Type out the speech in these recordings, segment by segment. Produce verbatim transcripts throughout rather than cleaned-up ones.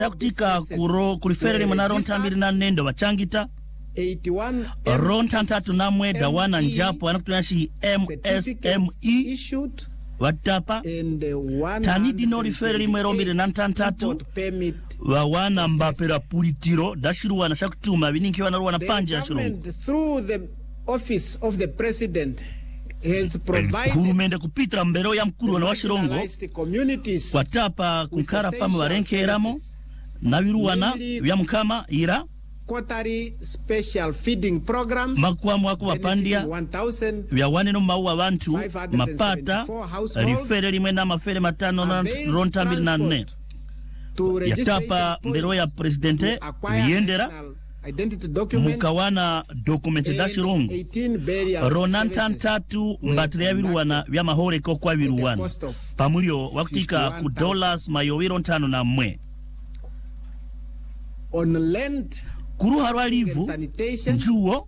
yakutika kuro kulifere mwana rontambiri na nendo wachangita rontantatu na mweda wana njapo wanakutunashi M S M E watapa tanidi no lifere limwe rombiri na ntantatu wa wana mbapera pulitiro dashiru wana shakutuma bininki wana ruwana panja ya shirungu through the office of the president has provided kurumende kupitra mbero ya mkuru wana washirongo kwa tapa kunkara pama warenke eramo na viruwana vya mkama ira quarterly special feeding programs makuwa mwako wapandia vya wane no maua wantu mapata rifere limwe na mafere matano na rontambili na nne ya tapa mbero ya presidente viendera mukawana dokumenti da shirongo ronantan tatu mbatire ya viruwana vya mahore ko kwa viruwana pamurio wakutika ku dollars mayowiro ntano na mwe on land kuru harwa livu njuo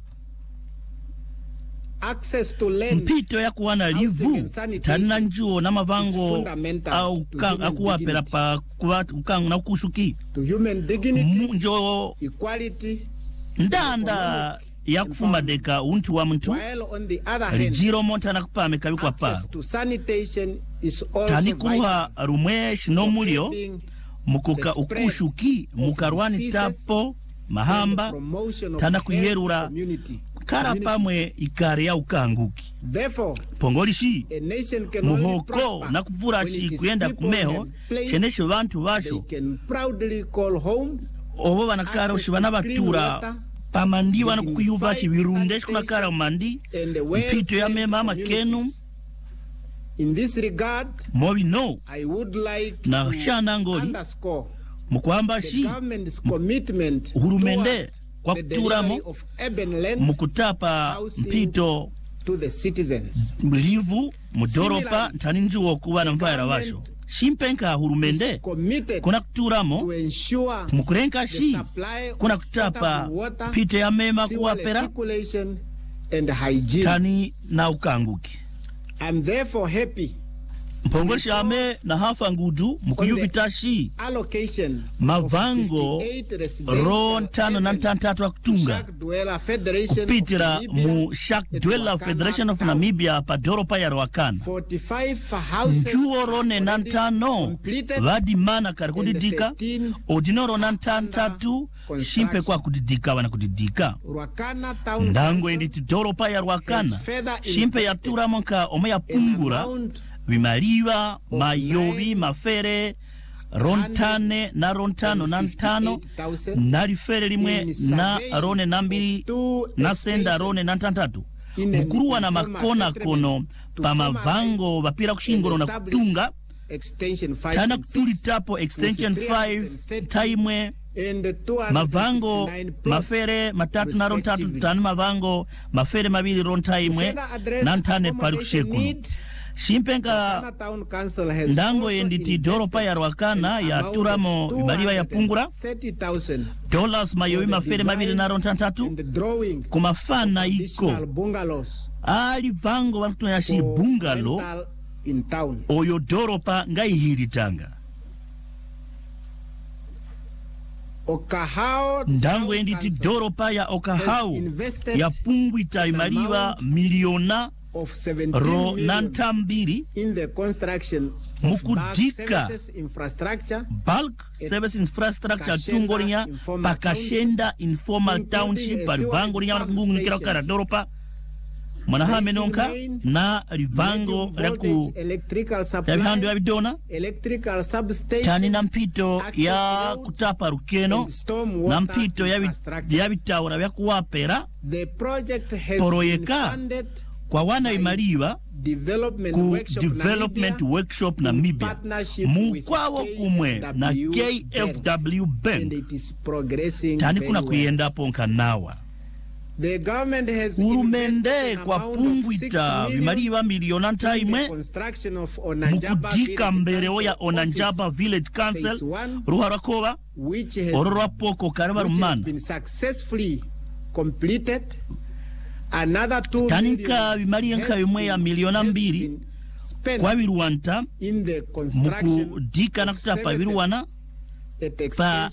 access to land mpito ya kuwana livu tanina njuo na mavango au akuwa pera pa ukang na ukushuki to human dignity njo equality ndanda ya kufuma deka untu wa mtu lijiro monta na kupame kabikwa pa tani kuruha rumwe shinomulio mukuka ukushuki mukarwani tapo mahamba tana kuyerura kara pamwe ikare ya ukanguki pongolishi muhoko na kuvura shi kuyenda kumeho cheneshe bantu basho obo banakara ushibana batura pamandi wana kukuyuva shi virundesh kuna kara mandi mpito ya mema ama kenu. In this regard, Mobi no. I would like na to underscore mukwamba shi government's commitment hurumende kwa the kuturamo of urban land mukutapa mpito to the citizens. Mlivu mudoropa ntaninjuo kuwa na mpaya washo shimpenka hurumende kuna kuturamo mukurenka shi kuna kutapa pito ya mema kuwapera tani na ukanguki. I'm therefore happy Mpongolishi ame na hafa ngudu mkuyuvitashi mavango ron tano na ntantatu wa kutunga kupitira mu Shak Dwella Federation of Namibia pa doropa ya Rwakana njuo rone nantano vadi mana kari kudidika odinoro nantantatu shimpe kwa kudidika wana kudidika ndango enditi doropa ya Rwakana shimpe ya turamonka ome ya pungura vimaliwa mayovi mafere rontane na rontano na ntano na rifere limwe na rone nambiri na senda rone na ntantatu mkuruwa na makona kono pa mavango vapira kushingoro na kutunga tana kutuli tapo extension five taimwe mavango mafere matatu na rontatu tani mavango mafere mabili rontaimwe na ntane parikushekuno shimpenka ndango yenditi doropa ya Rwakana ya turamo ibaliwa ya pungura dollars mayowi mafere mabili na rontantatu kumafana iko ali vango watu ya shi bungalo oyo doropa ngai hiritanga Okahao ndango yenditi doropa ya Okahao ya pungwita imaliwa miliona of ro nantambiri in the construction mukudika infrastructure bulk service infrastructure tungolinya pakashenda informal township parivango linya ngungu nikira kara doropa mwana hame nonka na rivango laku yabihando yabidona electrical substation tani na mpito ya kutapa rukeno na mpito yabitawura vyakuwapera the project has poroyeka been funded kwa wana imaliwa development ku workshop development Namibia, workshop Namibia mukwawo kumwe na K F W Bank tani kuna kuyenda ponka nawa the government has urumende kwa pungwita vimaliwa miliona ntaimwe mukudika mbereo ya Onanjaba Village Council ruharakoba orora poko kareba rumana been successfully completed. Another two tanika vimali nka vimwe ya miliona mbili kwa viruwanta in the construction mukudika na kutapa viruwana at the pa